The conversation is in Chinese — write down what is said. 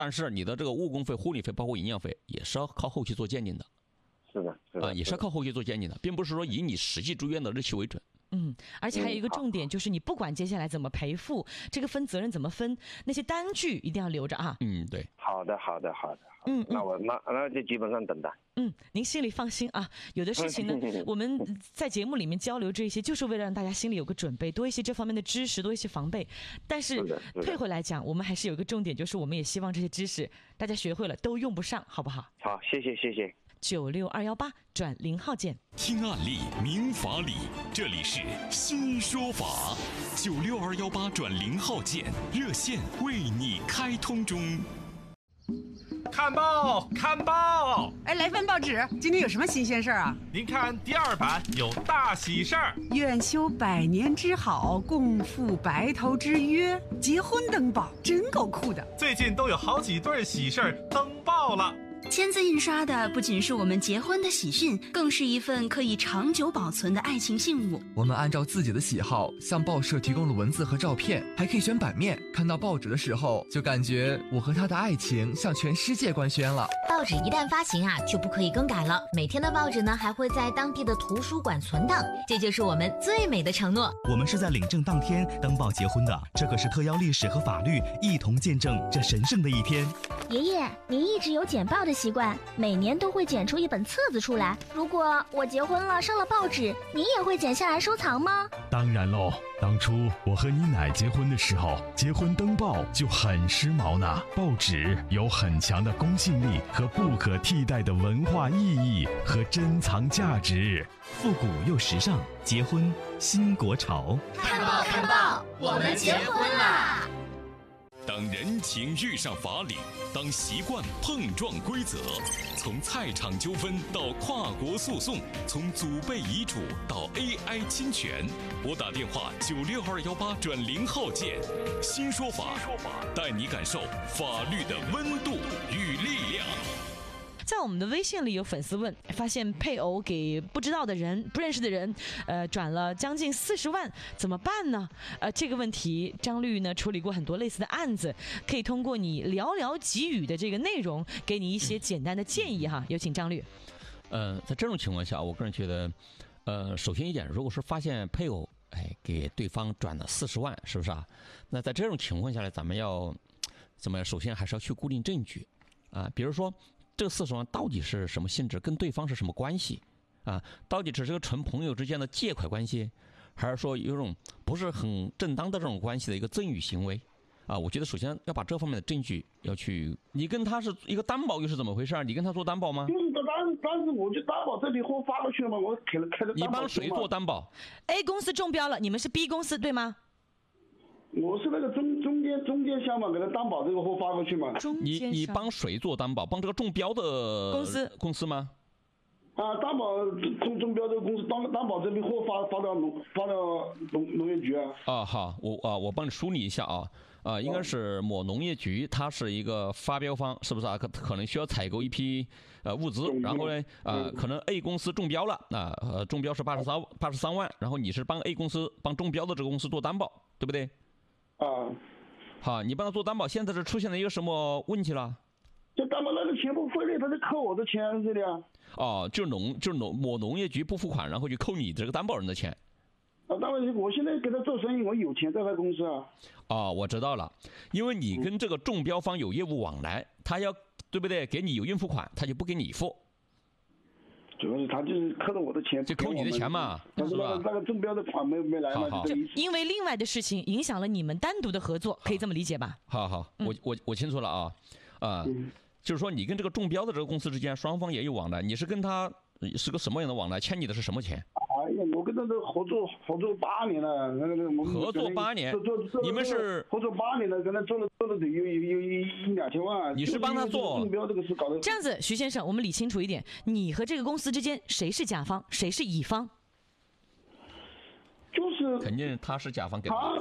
但是你的这个误工费、护理费，包括营养费，也是要靠后期做鉴定的。 是的， 也是要靠后期做鉴定的，并不是说以你实际住院的日期为准。 而且还有一个重点，就是你不管接下来怎么赔付，这个分责任怎么分，那些单据一定要留着啊。 对。 好的。那就基本上等待。 您心里放心啊。有的事情呢，我们在节目里面交流这些，就是为了让大家心里有个准备，多一些这方面的知识，多一些防备。但是退回来讲，我们还是有一个重点，就是我们也希望这些知识大家学会了都用不上，好不好？ 好，谢谢。 96218转0号键， 听案例明法理，这里是新说法。96218转0号键，热线为你开通中。 看报，看报！ 哎，来份报纸，今天有什么新鲜事儿啊？ 您看第2版有大喜事儿， 愿修百年之好，共赴白头之约，结婚登报，真够酷的。 最近都有好几对喜事儿登报了。 签字印刷的不仅是我们结婚的喜讯，更是一份可以长久保存的爱情信物。 我们按照自己的喜好向报社提供了文字和照片，还可以选版面。看到报纸的时候，就感觉我和他的爱情向全世界官宣了。 报纸一旦发行就不可以更改了。每天的报纸呢，还会在当地的图书馆存档，这就是我们最美的承诺。 我们是在领证当天登报结婚的，这可是特邀历史和法律一同见证这神圣的一天。 爷爷，您一直有剪报的习惯，每年都会剪出一本册子出来。如果我结婚了上了报纸，您也会剪下来收藏吗？ 当然喽，当初我和你奶结婚的时候，结婚登报就很时髦呢。报纸有很强的公信力和不可替代的文化意义和珍藏价值， 复古又时尚，结婚新国潮。 看报看报，我们结婚啦！ 当人情遇上法理，当习惯碰撞规则，从菜场纠纷到跨国诉讼，从祖辈遗嘱到 AI 侵权，拨打电话96218转0号键，新说法，带你感受法律的温度与力量。 在我们的微信里有粉丝问，发现配偶给不知道的人、不认识的人，转了将近40万，怎么办呢？这个问题张律呢处理过很多类似的案子，可以通过你寥寥几语的这个内容，给你一些简单的建议哈。有请张律。 在这种情况下，我个人觉得，首先一点，如果说发现配偶给对方转了40万，是不是啊？那在这种情况下来，咱们要怎么样？首先还是要去固定证据啊，比如说。这40万到底是什么性质？跟对方是什么关系？到底只是个纯朋友之间的借款关系，还是说有种不是很正当的这种关系的一个赠与行为？我觉得首先要把这方面的证据要去。你跟他是一个担保又是怎么回事？你跟他做担保吗？ 当时我就担保这笔货发过去了嘛，我开了担保。 你帮谁做担保 ？A 公司中标了，你们是 B 公司对吗？ 我是那个中间商嘛，给他担保这个货发过去嘛。 你帮谁做担保？帮这个中标的公司吗？ 担保中标这个公司担保这批货发到农业局啊。 好，我帮你梳理一下应该是某农业局，它是一个发标方，是不是啊？可能需要采购一批物资，然后呢可能 A 公司中标了中标是83万，然后你是帮 A 公司帮中标的这个公司做担保，对不对？好，你帮他做担保，现在是出现了一个什么问题了？ 这担保那个钱不分类，他就扣我的钱这里啊。 就是某农业局不付款，然后就扣你这个担保人的钱。 当然，我现在给他做生意，我有钱在他公司我知道了，因为你跟这个中标方有业务往来，他要对不对？给你有应付款，他就不给你付。 主要是他就是扣了我的钱， 就扣你的钱嘛， 是吧？那个中标的款没来嘛， 就因为另外的事情影响了你们单独的合作，可以这么理解吧？ 好，我清楚了就是说你跟这个中标的这个公司之间双方也有往来，你是跟他是个什么样的往来？欠你的是什么钱？ 我跟他都合作8年了， 合作8年，你们是合作8年了，跟他做了得有1-2千万。 你是帮他做中标这个事搞的。 这样子，徐先生，我们理清楚一点，你和这个公司之间谁是甲方，谁是乙方？ 就是肯定他是甲方给他。